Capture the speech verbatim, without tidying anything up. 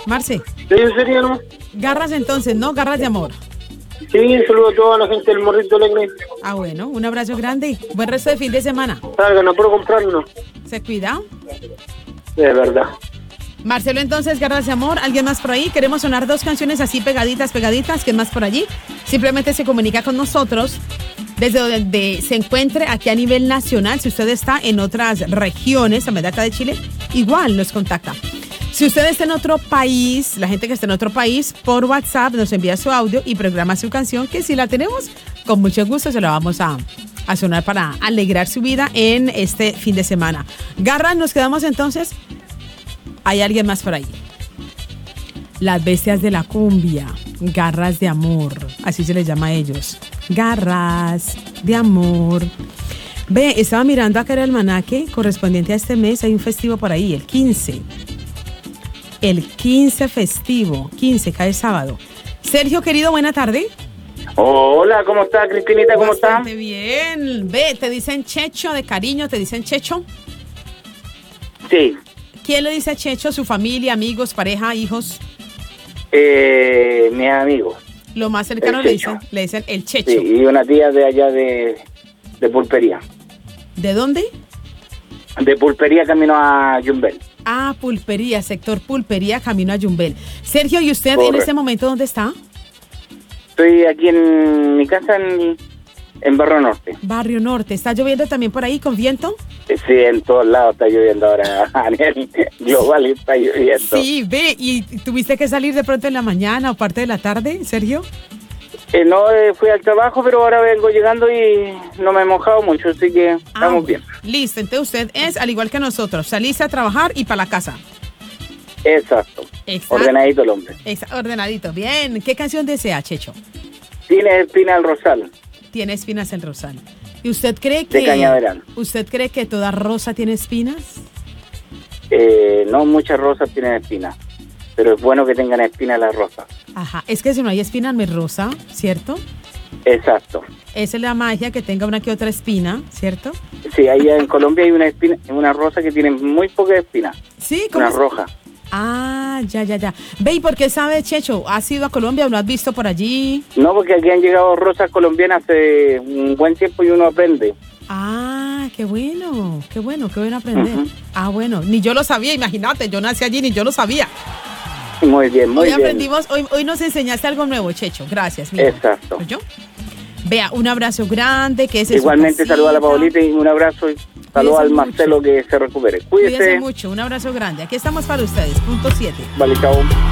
Marce. Sí, sería, ¿no? Garras entonces, ¿no? Garras de amor. Sí, saludo a toda la gente del Morrito Alegre. Ah, bueno, un abrazo grande. Buen resto de fin de semana. Salgan, no puedo comprarlo. ¿Se cuida? De verdad. Marcelo, entonces, Garras de amor. ¿Alguien más por ahí? Queremos sonar dos canciones así pegaditas, pegaditas. ¿Quién más por allí? Simplemente se comunica con nosotros desde donde se encuentre aquí a nivel nacional. Si usted está en otras regiones, a medida de Chile, igual nos contacta. Si usted está en otro país, la gente que está en otro país, por WhatsApp nos envía su audio y programa su canción, que si la tenemos, con mucho gusto se la vamos a, a sonar para alegrar su vida en este fin de semana. Garra, nos quedamos entonces. ¿Hay alguien más por ahí? Las bestias de la cumbia, garras de amor, así se les llama a ellos. Garras de amor. Ve, estaba mirando acá el almanaque correspondiente a este mes, hay un festivo por ahí, el quince. El quince festivo, quince, cae sábado. Sergio, querido, buena tarde. Hola, ¿cómo está, Cristinita? ¿Cómo está? Bastante bien. Ve, ¿te dicen Checho de cariño? ¿Te dicen Checho? Sí. ¿Quién le dice a Checho? ¿Su familia, amigos, pareja, hijos? Eh, mis amigos. Lo más cercano le dicen, le dicen el Checho. Sí, y una tía de allá de, de Pulpería. ¿De dónde? De Pulpería camino a Yumbel. Ah, Pulpería, sector Pulpería, camino a Yumbel. Sergio, ¿y usted Correcto. en este momento dónde está? Estoy aquí en mi casa en, en Barrio Norte. Barrio Norte. ¿Está lloviendo también por ahí con viento? Sí, en todos lados está lloviendo ahora. A nivel global está lloviendo. Sí, ve, ¿y tuviste que salir de pronto en la mañana o parte de la tarde, Sergio? Eh, no, eh, fui al trabajo, pero ahora vengo llegando y no me he mojado mucho, así que estamos ah, bien. Listo, entonces usted es al igual que nosotros, saliste a trabajar y para la casa. Exacto. Exacto. Ordenadito el hombre. Exacto, ordenadito. Bien, ¿qué canción desea, Checho? Tiene espina el rosal. Tiene espinas el rosal. ¿Y usted cree que De cañaveral. usted cree que toda rosa tiene espinas? Eh, no muchas rosas tienen espinas, pero es bueno que tengan espinas las rosas. Ajá, es que si no hay espina no es rosa, ¿cierto? Exacto. Esa es la magia, que tenga una que otra espina, ¿cierto? Sí, ahí en Colombia hay una espina, una rosa que tiene muy pocas espinas. Sí, ¿cómo Una es? roja. Ah, ya, ya, ya. Ve, ¿y por qué sabe, Checho? ¿Has ido a Colombia o lo has visto por allí? No, porque aquí han llegado rosas colombianas hace un buen tiempo y uno aprende. Ah, qué bueno, qué bueno, qué bueno aprender. Uh-huh. Ah, bueno, ni yo lo sabía, imagínate, yo nací allí ni yo lo sabía. Muy bien, muy hoy bien. aprendimos, hoy, hoy nos enseñaste algo nuevo, Checho. Gracias, mira. Exacto. ¿Oyó? Vea, un abrazo grande, que es Igualmente saludo a la Paulita y un abrazo y saludo al Marcelo, que se recupere. Cuídese. Cuídese mucho, un abrazo grande. Aquí estamos para ustedes, punto siete. Vale, chao.